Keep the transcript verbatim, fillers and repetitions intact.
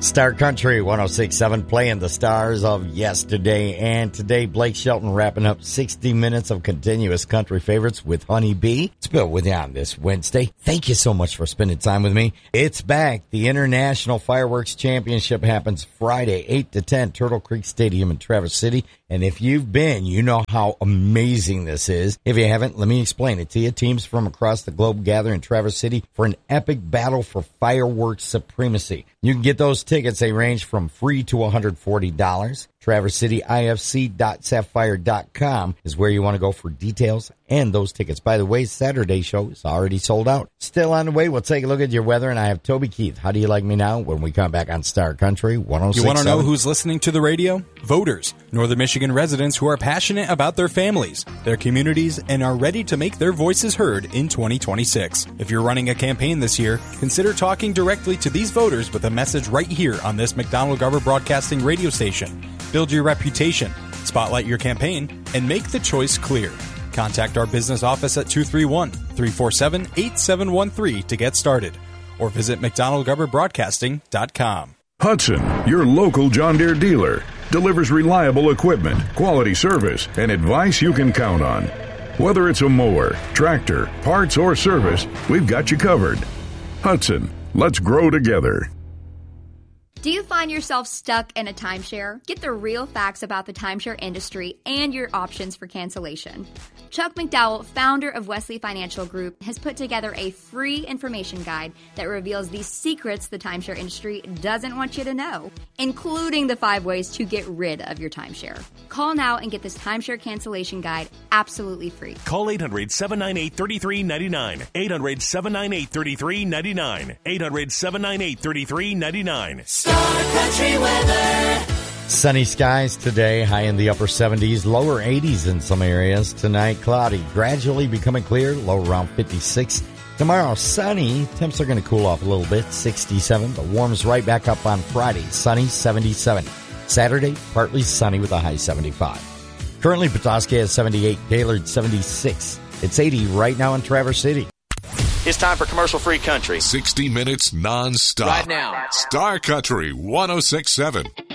Star Country one oh six point seven playing the stars of yesterday and today. Blake Shelton wrapping up sixty minutes of continuous country favorites with Honey Bee. It's Bill with you on this Wednesday. Thank you so much for spending time with me. It's back. The International Fireworks Championship happens Friday, eight to ten, Turtle Creek Stadium in Traverse City. And if you've been, you know how amazing this is. If you haven't, let me explain it to you. Teams from across the globe gather in Traverse City for an epic battle for fireworks supremacy. You can get those tickets. They range from free to one hundred forty dollars. Traverse City I F C dot sapphire dot com is where you want to go for details and those tickets. By the way, Saturday show is already sold out. Still on the way. We'll take a look at your weather, and I have Toby Keith. How do you like me now when we come back on Star Country one oh six point seven? You want to know who's listening to the radio? Voters. Northern Michigan residents who are passionate about their families, their communities, and are ready to make their voices heard in twenty twenty-six. If you're running a campaign this year, consider talking directly to these voters with a message right here on this McDonald-Garber Broadcasting radio station. Build your reputation, spotlight your campaign, and make the choice clear. Contact our business office at two three one, three four seven, eight seven one three to get started, or visit mcdonald garber broadcasting dot com. Hudson, your local John Deere dealer, delivers reliable equipment, quality service, and advice you can count on. Whether it's a mower, tractor, parts, or service, we've got you covered. Hudson, let's grow together. Do you find yourself stuck in a timeshare? Get the real facts about the timeshare industry and your options for cancellation. Chuck McDowell, founder of Wesley Financial Group, has put together a free information guide that reveals the secrets the timeshare industry doesn't want you to know, including the five ways to get rid of your timeshare. Call now and get this timeshare cancellation guide absolutely free. Call eight hundred, seven nine eight, three three nine nine. eight hundred, seven nine eight, three three nine nine. eight hundred, seven nine eight, three three nine nine. Star Country weather. Sunny skies today, high in the upper seventies, lower eighties in some areas. Tonight, cloudy, gradually becoming clear, low around fifty-six. Tomorrow, sunny, temps are going to cool off a little bit, sixty-seven, but warms right back up on Friday, sunny, seventy-seven. Saturday, partly sunny with a high seventy-five. Currently, Petoskey has seventy-eight, Gaylord seventy-six. It's eighty right now in Traverse City. It's time for commercial-free country. sixty minutes non-stop. Right now. Star Country one oh six point seven.